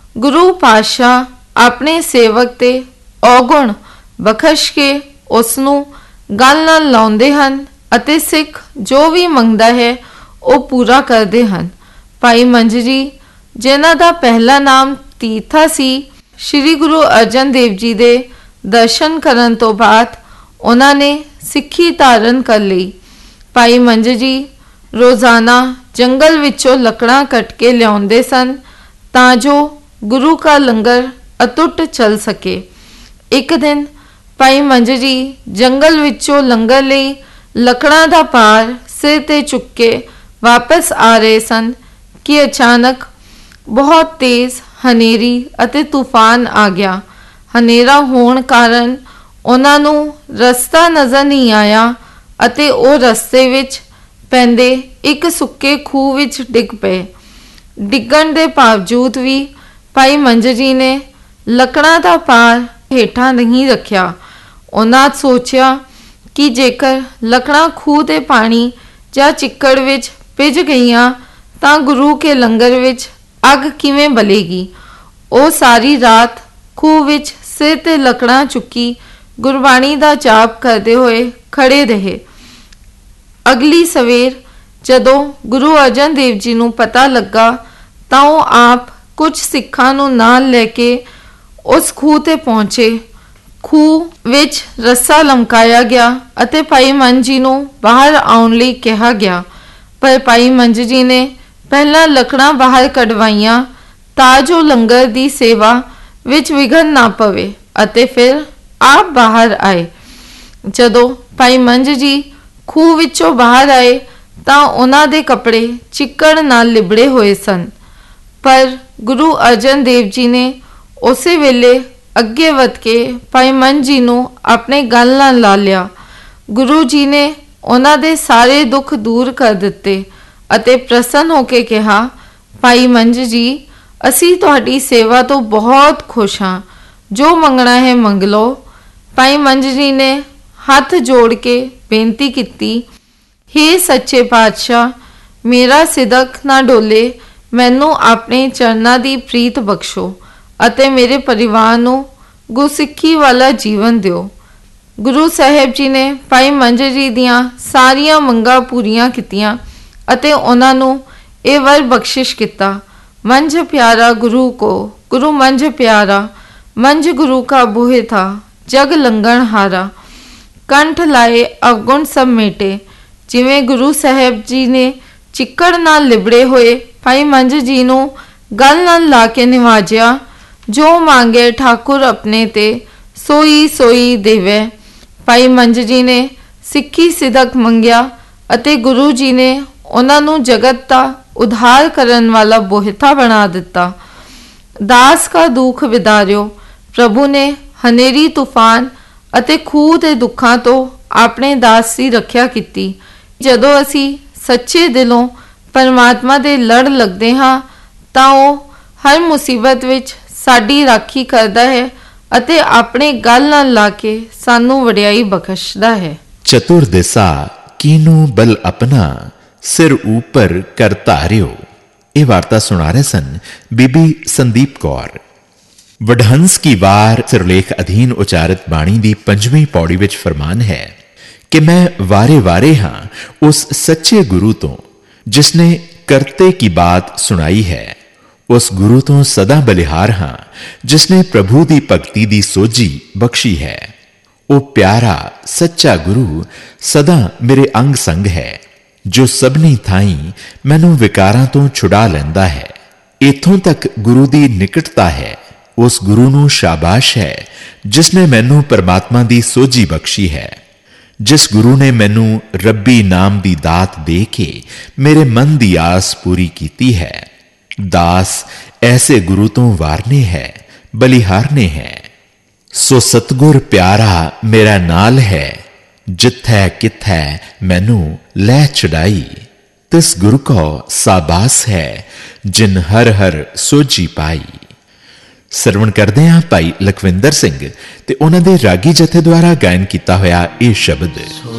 ਗੁਰੂ ਪਾਤਸ਼ਾਹ ਆਪਣੇ ਸੇਵਕ ਤੇ ਔਗੁਣ ਬਖਸ਼ ਕੇ ਉਸ ਨੂੰ ਗੱਲ ਨਾਲ ਲਾਉਂਦੇ ਹਨ ਅਤੇ ਸਿੱਖ ਜੋ ਵੀ ਮੰਗਦਾ ਹੈ ਉਹ ਪੂਰਾ ਕਰਦੇ ਹਨ। ਭਾਈ ਮੰਝ ਜੀ, ਜਿਨ੍ਹਾਂ ਦਾ ਪਹਿਲਾ ਨਾਮ ਤੀਰਥਾ ਸੀ, ਸ਼੍ਰੀ ਗੁਰੂ ਅਰਜਨ ਦੇਵ ਜੀ ਦੇ ਦਰਸ਼ਨ ਕਰਨ ਤੋਂ ਬਾਅਦ ਉਹਨਾਂ ਨੇ ਸਿੱਖੀ ਧਾਰਨ ਕਰ ਲਈ। ਭਾਈ ਮੰਝ ਜੀ ਰੋਜ਼ਾਨਾ ਜੰਗਲ ਵਿੱਚੋਂ ਲੱਕੜਾਂ ਕੱਟ ਕੇ ਲਿਆਉਂਦੇ ਸਨ ਤਾਂ ਜੋ ਗੁਰੂ ਕਾ ਲੰਗਰ ਅਟੁੱਟ ਚੱਲ ਸਕੇ। ਇੱਕ ਦਿਨ ਭਾਈ ਮੰਝ ਜੀ ਜੰਗਲ ਵਿੱਚੋਂ ਲੰਗਰ ਲਈ ਲੱਕੜਾਂ ਦਾ ਭਾਰ ਸਿਰ ਤੇ ਚੁੱਕ ਕੇ ਵਾਪਸ ਆ ਰਹੇ ਸਨ ਕਿ ਅਚਾਨਕ ਬਹੁਤ ਤੇਜ਼ ਹਨੇਰੀ ਅਤੇ ਤੂਫਾਨ ਆ ਗਿਆ। ਹਨੇਰਾ ਹੋਣ ਕਾਰਨ ਉਹਨਾਂ ਨੂੰ ਰਸਤਾ ਨਜ਼ਰ ਨਹੀਂ ਆਇਆ ਅਤੇ ਉਹ ਰਸਤੇ ਵਿੱਚ ਪੈਂਦੇ ਇੱਕ ਸੁੱਕੇ ਖੂਹ ਵਿੱਚ ਡਿੱਗ ਪਏ। ਡਿੱਗਣ ਦੇ ਬਾਵਜੂਦ ਵੀ ਭਾਈ ਮੰਝ ਜੀ ਨੇ ਲੱਕੜਾਂ ਦਾ ਭਾਰ ਹੇਠਾਂ ਨਹੀਂ ਰੱਖਿਆ। ਉਹਨਾਂ ਸੋਚਿਆ ਕਿ ਜੇਕਰ ਲੱਕੜਾਂ ਖੂਹ ਦੇ ਪਾਣੀ ਜਾਂ ਚਿੱਕੜ ਵਿੱਚ ਭਿੱਜ ਗਈਆਂ ਤਾਂ ਗੁਰੂ ਕੇ ਲੰਗਰ ਵਿੱਚ ਅੱਗ ਕਿਵੇਂ ਬਲੇਗੀ। ਉਹ ਸਾਰੀ ਰਾਤ ਖੂਹ ਵਿੱਚ ਸਿਰ ਤੇ ਲੱਕੜਾਂ ਚੁੱਕੀ ਗੁਰਬਾਣੀ ਦਾ ਜਾਪ ਕਰਦੇ ਹੋਏ ਖੜੇ ਰਹੇ। ਅਗਲੀ ਸਵੇਰ ਜਦੋਂ ਗੁਰੂ ਅਰਜਨ ਦੇਵ ਜੀ ਨੂੰ ਪਤਾ ਲੱਗਾ ਤਾਂ ਉਹ ਆਪ ਕੁਝ ਸਿੱਖਾਂ ਨੂੰ ਨਾਲ ਲੈ ਕੇ ਉਸ ਖੂਹ ਤੇ ਪਹੁੰਚੇ। ਖੂਹ ਵਿੱਚ ਰੱਸਾ ਲਮਕਾਇਆ ਗਿਆ ਅਤੇ ਭਾਈ ਮੰਝ ਜੀ ਨੂੰ ਬਾਹਰ ਆਉਣ ਲਈ ਕਿਹਾ ਗਿਆ, ਪਰ ਭਾਈ ਮੰਝ ਜੀ ਨੇ ਪਹਿਲਾਂ ਲੱਕੜਾਂ ਬਾਹਰ ਕਢਵਾਈਆਂ ਤਾਂ ਜੋ ਲੰਗਰ ਦੀ ਸੇਵਾ ਵਿੱਚ ਵਿਘਨ ਨਾ ਪਵੇ ਅਤੇ ਫਿਰ ਆਪ ਬਾਹਰ ਆਏ। ਜਦੋਂ ਭਾਈ ਮੰਝ ਜੀ ਖੂਹ ਵਿੱਚੋਂ ਬਾਹਰ ਆਏ ਤਾਂ ਉਹਨਾਂ ਦੇ ਕੱਪੜੇ ਚਿੱਕੜ ਨਾਲ ਲਿਬੜੇ ਹੋਏ ਸਨ, ਪਰ ਗੁਰੂ ਅਰਜਨ ਦੇਵ ਜੀ ਨੇ ਉਸੇ ਵੇਲੇ ਅੱਗੇ ਵਧ ਕੇ ਭਾਈ ਮੰਝ ਜੀ ਨੂੰ ਆਪਣੇ ਗਲ ਨਾਲ ਲਾ ਲਿਆ। ਗੁਰੂ ਜੀ ਨੇ ਉਹਨਾਂ ਦੇ ਸਾਰੇ ਦੁੱਖ ਦੂਰ ਕਰ ਦਿੱਤੇ ਅਤੇ ਪ੍ਰਸੰਨ ਹੋ ਕੇ ਕਿਹਾ, ਭਾਈ ਮੰਝ ਜੀ, ਅਸੀਂ ਤੁਹਾਡੀ ਸੇਵਾ ਤੋਂ ਬਹੁਤ ਖੁਸ਼ ਹਾਂ, ਜੋ ਮੰਗਣਾ ਹੈ ਮੰਗ ਲਓ। ਭਾਈ ਮੰਝ ਜੀ ਨੇ ਹੱਥ ਜੋੜ ਕੇ ਬੇਨਤੀ ਕੀਤੀ, ਹੇ ਸੱਚੇ ਪਾਤਸ਼ਾਹ, ਮੇਰਾ ਸਿਦਕ ਨਾ ਡੋਲੇ, ਮੈਨੂੰ ਆਪਣੇ ਚਰਨਾਂ ਦੀ ਪ੍ਰੀਤ ਬਖਸ਼ੋ ਅਤੇ ਮੇਰੇ ਪਰਿਵਾਰ ਨੂੰ ਗੁਰਸਿੱਖੀ ਵਾਲਾ ਜੀਵਨ ਦਿਓ। ਗੁਰੂ ਸਾਹਿਬ ਜੀ ਨੇ ਭਾਈ ਮੰਝ ਜੀ ਦੀਆਂ ਸਾਰੀਆਂ ਮੰਗਾਂ ਪੂਰੀਆਂ ਕੀਤੀਆਂ ਅਤੇ ਉਹਨਾਂ ਨੂੰ ਇਹ ਵਰ ਬਖਸ਼ਿਸ਼ ਕੀਤਾ, ਮੰਝ ਪਿਆਰਾ ਗੁਰੂ ਕੋ, ਗੁਰੂ ਮੰਝ ਪਿਆਰਾ, ਮੰਝ ਗੁਰੂ ਕਾ ਬੂਹੇ ਥਾ, ਜਗ ਲੰਘਣ ਹਾਰਾ, ਕੰਠ ਲਾਏ ਅਵਗੁਣ ਸਭ ਮੇਟੇ। ਜਿਵੇਂ ਗੁਰੂ ਸਾਹਿਬ ਜੀ ਨੇ ਚਿੱਕੜ ਨਾਲ ਲਿਬੜੇ ਹੋਏ ਭਾਈ ਮੰਝ ਜੀ ਨੂੰ ਗਲ ਨਾਲ ਲਾ ਕੇ ਨਿਵਾਜਿਆ, ਜੋ ਮੰਗੇ ਠਾਕੁਰ ਆਪਣੇ ਤੇ ਸੋਈ ਸੋਈ ਦੇਵੇ। ਭਾਈ ਮੰਝ ਜੀ ਨੇ ਸਿੱਖੀ ਸਿਦਕ ਮੰਗਿਆ ਅਤੇ ਗੁਰੂ ਜੀ ਨੇ ਉਹਨਾਂ ਨੂੰ ਜਗਤ ਦਾ ਉਧਾਰ ਕਰਨ ਵਾਲਾ ਬੋਹਿਥਾ ਬਣਾ ਦਿੱਤਾ। ਦਾਸ ਕਾ ਦੁੱਖ ਵਿਦਾਰਿਓ, ਪ੍ਰਭੂ ਨੇ ਹਨੇਰੀ ਤੂਫਾਨ ਅਤੇ ਖੂਹ ਦੇ ਦੁੱਖਾਂ ਤੋਂ ਆਪਣੇ ਦਾਸ ਦੀ ਰੱਖਿਆ ਕੀਤੀ। ਜਦੋਂ ਅਸੀਂ ਸੱਚੇ ਦਿਲੋਂ ਪਰਮਾਤਮਾ ਦੇ ਲੜ ਲੱਗਦੇ ਹਾਂ ਤਾਂ ਉਹ ਹਰ ਮੁਸੀਬਤ ਵਿੱਚ ਸਾਡੀ ਰਾਖੀ ਕਰਦਾ ਹੈ ਅਤੇ ਆਪਣੇ ਗਲ ਨਾਲ ਲਾ ਕੇ ਸਾਨੂੰ ਵਡਿਆਈ ਬਖਸ਼ਦਾ ਹੈ। ਚਤੁਰ ਦਿਸਾ ਕੀਨੂ ਬਲ ਆਪਣਾ, ਸਿਰ ਉੱਪਰ ਕਰ ਧਾਰਿਓ। ਇਹ ਵਾਰਤਾ ਸੁਣਾ ਰਹੇ ਸਨ ਬੀਬੀ ਸੰਦੀਪ ਕੌਰ। ਵਡਹੰਸ ਕੀ ਵਾਰ ਸਿਰਲੇਖ ਅਧੀਨ ਉਚਾਰਿਤ ਬਾਣੀ ਦੀ 5ਵੀਂ ਪੌੜੀ ਵਿੱਚ ਫਰਮਾਨ ਹੈ ਕਿ ਮੈਂ ਵਾਰੇ ਵਾਰੇ ਹਾਂ ਉਸ ਸੱਚੇ ਗੁਰੂ ਤੋਂ ਜਿਸਨੇ ਕਰਤੇ ਕੀ ਬਾਤ ਸੁਣਾਈ ਹੈ। ਉਸ ਗੁਰੂ ਤੋਂ ਸਦਾ ਬਲਿਹਾਰ ਹਾਂ ਜਿਸਨੇ ਪ੍ਰਭੂ ਦੀ ਭਗਤੀ ਦੀ ਸੋਝੀ ਬਖਸ਼ੀ ਹੈ। ਉਹ ਪਿਆਰਾ ਸੱਚਾ ਗੁਰੂ ਸਦਾ ਮੇਰੇ ਅੰਗ ਸੰਗ ਹੈ, ਜੋ ਸਭਨੀ ਥਾਈਂ ਮੈਨੂੰ ਵਿਕਾਰਾਂ ਤੋਂ ਛੁਡਾ ਲੈਂਦਾ ਹੈ। ਇਥੋਂ ਤੱਕ ਗੁਰੂ ਦੀ ਨਿਕਟਤਾ ਹੈ। ਉਸ ਗੁਰੂ ਨੂੰ ਸ਼ਾਬਾਸ਼ ਹੈ ਜਿਸਨੇ ਮੈਨੂੰ ਪਰਮਾਤਮਾ ਦੀ ਸੋਝੀ ਬਖਸ਼ੀ ਹੈ। ਜਿਸ ਗੁਰੂ ਨੇ ਮੈਨੂੰ ਰੱਬੀ ਨਾਮ ਦੀ ਦਾਤ ਦੇ ਕੇ ਮੇਰੇ ਮਨ ਦੀ ਆਸ ਪੂਰੀ ਕੀਤੀ ਹੈ। ਦਾਸ ਐਸੇ ਗੁਰੂ ਤੋਂ ਵਾਰਨੇ ਹੈ, ਬਲਿਹਾਰਨੇ ਹੈ। ਸੋ ਸਤਗੁਰ ਪਿਆਰਾ ਮੇਰਾ ਨਾਲ ਹੈ, ਜਿੱਥੈ ਕਿਥੈ ਮੈਨੂੰ ਲੈ ਚੜਾਈ। ਤਿਸ ਗੁਰੂ ਕੋ ਸਾਬਾਸ ਹੈ, ਜਿਨ ਹਰ ਹਰ ਸੋਝੀ ਪਾਈ। ਸਰਵਣ ਕਰਦੇ ਹਾਂ ਭਾਈ ਲਖਵਿੰਦਰ ਸਿੰਘ ਤੇ ਉਹਨਾਂ ਦੇ ਰਾਗੀ ਜਥੇ ਦੁਆਰਾ ਗਾਇਨ ਕੀਤਾ ਹੋਇਆ ਇਹ ਸ਼ਬਦ।